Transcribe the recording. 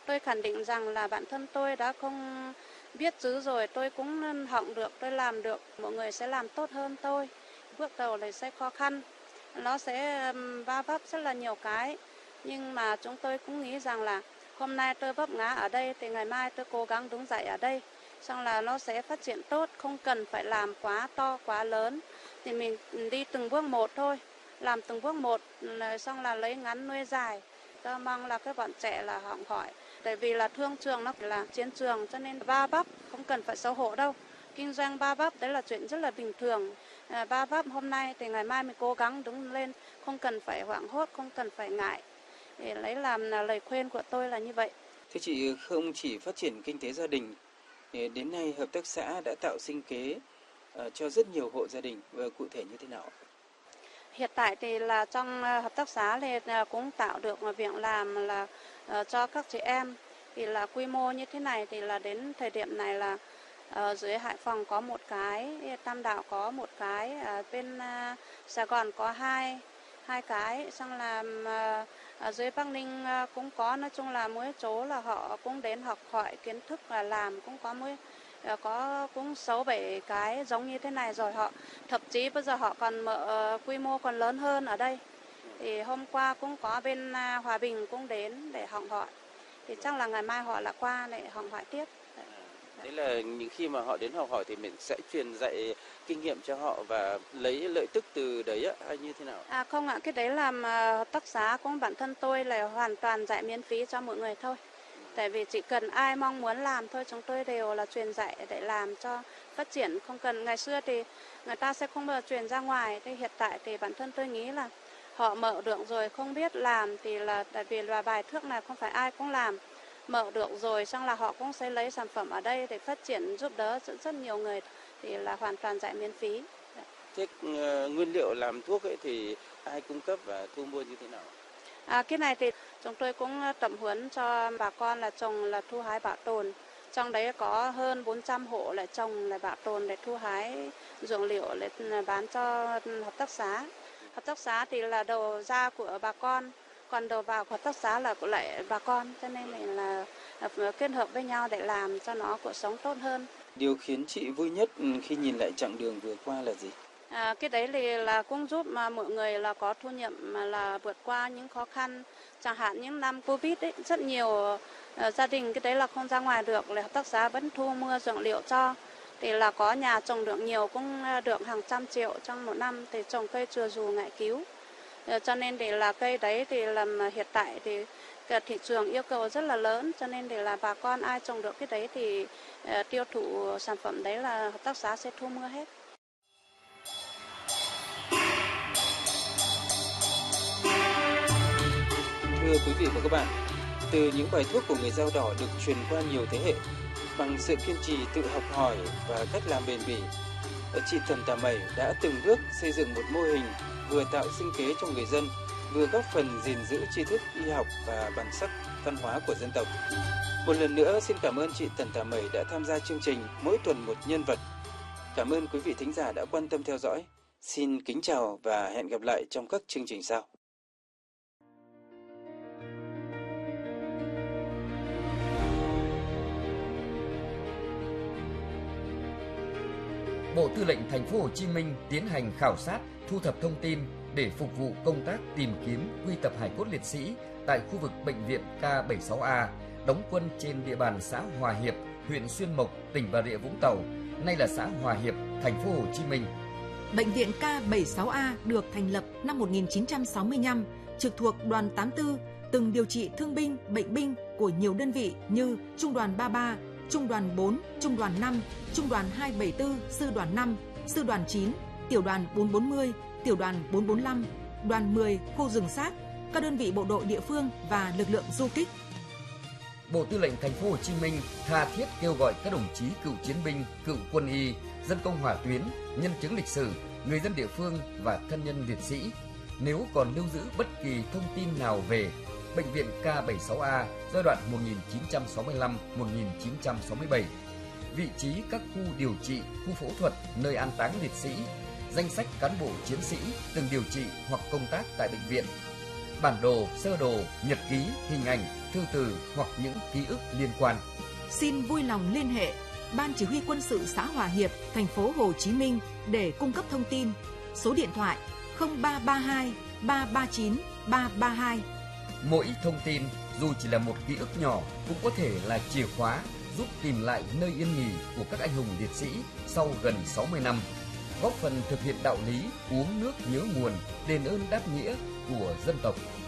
Tôi khẳng định rằng là bản thân tôi đã không biết chữ rồi, tôi cũng học được, tôi làm được, mọi người sẽ làm tốt hơn tôi. Bước đầu này sẽ khó khăn, nó sẽ va vấp rất là nhiều cái. Nhưng mà chúng tôi cũng nghĩ rằng là hôm nay tôi vấp ngã ở đây thì ngày mai tôi cố gắng đứng dậy ở đây. Xong là nó sẽ phát triển tốt, không cần phải làm quá to, quá lớn. Thì mình đi từng bước một thôi, làm từng bước một, xong là lấy ngắn nuôi dài. Tôi mong là các bạn trẻ là học hỏi. Tại vì là thương trường nó là chiến trường cho nên va vấp không cần phải xấu hổ đâu. Kinh doanh va vấp đấy là chuyện rất là bình thường. Va vấp hôm nay thì ngày mai mình cố gắng đứng lên, không cần phải hoảng hốt, không cần phải ngại. Để lấy làm là lời khuyên của tôi là như vậy. Thưa chị, không chỉ phát triển kinh tế gia đình, đến nay hợp tác xã đã tạo sinh kế cho rất nhiều hộ gia đình, và cụ thể như thế nào? Hiện tại thì là trong hợp tác xã thì cũng tạo được một việc làm là cho các chị em. Thì là quy mô như thế này thì là đến thời điểm này là ở dưới Hải Phòng có một cái, Tam Đảo có một cái, ở bên Sài Gòn có hai cái, xong là ở dưới Bắc Ninh cũng có, nói chung là mỗi chỗ là họ cũng đến học hỏi kiến thức và làm cũng có cũng 6-7 cái giống như thế này rồi, họ thậm chí bây giờ họ còn mở quy mô còn lớn hơn ở đây. Thì hôm qua cũng có bên Hòa Bình cũng đến để học hỏi, thì chắc là ngày mai họ lại qua để học hỏi tiếp. Đấy là những khi mà họ đến học hỏi thì mình sẽ truyền dạy kinh nghiệm cho họ và lấy lợi tức từ đấy hay như thế nào? Không ạ, cái đấy là hợp tác xã cũng bản thân tôi là hoàn toàn dạy miễn phí cho mọi người thôi. Tại vì chỉ cần ai mong muốn làm thôi, chúng tôi đều là truyền dạy để làm cho phát triển. Không cần, ngày xưa thì người ta sẽ không bao giờ truyền ra ngoài. Thì hiện tại thì bản thân tôi nghĩ là họ mở được rồi không biết làm thì là tại vì là bài thuốc này không phải ai cũng làm. Mở được rồi xong là họ cũng sẽ lấy sản phẩm ở đây để phát triển giúp đỡ rất nhiều người, thì là hoàn toàn dạy miễn phí. Thế nguyên liệu làm thuốc ấy thì ai cung cấp và thu mua như thế nào? Cái này thì chúng tôi cũng tập huấn cho bà con là trồng là thu hái bảo tồn. Trong đấy có hơn 400 hộ là trồng là bảo tồn để thu hái dược liệu để bán cho hợp tác xã. Hợp tác xã thì là đầu ra của bà con, còn đầu vào của hợp tác xã là của lại bà con, cho nên là kết hợp với nhau để làm cho nó cuộc sống tốt hơn. Điều khiến chị vui nhất khi nhìn lại chặng đường vừa qua là gì? Cái đấy thì là cũng giúp mà mọi người là có thu nhập mà là vượt qua những khó khăn, chẳng hạn những năm Covid ấy, rất nhiều gia đình cái đấy là không ra ngoài được, là hợp tác xã vẫn thu mua dược liệu cho, thì là có nhà trồng được nhiều cũng được hàng trăm triệu trong một năm, thì trồng cây chừa dù ngải cứu, cho nên để là cây đấy thì làm hiện tại thì thị trường yêu cầu rất là lớn, cho nên để là bà con ai trồng được cái đấy thì tiêu thụ sản phẩm đấy là hợp tác xã sẽ thu mua hết. Thưa quý vị và các bạn, từ những bài thuốc của người Dao Đỏ được truyền qua nhiều thế hệ, bằng sự kiên trì tự học hỏi và cách làm bền bỉ, chị Thần Tà Mẩy đã từng bước xây dựng một mô hình vừa tạo sinh kế cho người dân, vừa góp phần gìn giữ tri thức y học và bản sắc văn hóa của dân tộc. Một lần nữa xin cảm ơn chị Thần Tà Mẩy đã tham gia chương trình Mỗi tuần một nhân vật. Cảm ơn quý vị thính giả đã quan tâm theo dõi. Xin kính chào và hẹn gặp lại trong các chương trình sau. Bộ Tư lệnh Thành phố Hồ Chí Minh tiến hành khảo sát, thu thập thông tin để phục vụ công tác tìm kiếm quy tập hài cốt liệt sĩ tại khu vực bệnh viện K76A đóng quân trên địa bàn xã Hòa Hiệp, huyện Xuyên Mộc, tỉnh Bà Rịa Vũng Tàu, nay là xã Hòa Hiệp, Thành phố Hồ Chí Minh. Bệnh viện K76A được thành lập năm 1965, trực thuộc Đoàn 84, từng điều trị thương binh, bệnh binh của nhiều đơn vị như Trung đoàn 33, Trung đoàn 4, Trung đoàn 5, Trung đoàn 274, Sư đoàn 5, Sư đoàn 9, Tiểu đoàn 440, Tiểu đoàn 445, Đoàn 10 khu rừng sát, các đơn vị bộ đội địa phương và lực lượng du kích. Bộ Tư lệnh Thành phố Hồ Chí Minh tha thiết kêu gọi các đồng chí cựu chiến binh, cựu quân y, dân công hỏa tuyến, nhân chứng lịch sử, người dân địa phương và thân nhân liệt sĩ, nếu còn lưu giữ bất kỳ thông tin nào về Bệnh viện K76A giai đoạn 1965-1967, vị trí các khu điều trị, khu phẫu thuật, nơi an táng liệt sĩ, danh sách cán bộ chiến sĩ từng điều trị hoặc công tác tại bệnh viện, bản đồ, sơ đồ, nhật ký, hình ảnh, thư từ hoặc những ký ức liên quan. Xin vui lòng liên hệ Ban Chỉ huy Quân sự xã Hòa Hiệp, thành phố Hồ Chí Minh để cung cấp thông tin. Số điện thoại 0332 339 332. Mỗi thông tin, dù chỉ là một ký ức nhỏ, cũng có thể là chìa khóa giúp tìm lại nơi yên nghỉ của các anh hùng liệt sĩ sau gần 60 năm, góp phần thực hiện đạo lý uống nước nhớ nguồn, đền ơn đáp nghĩa của dân tộc.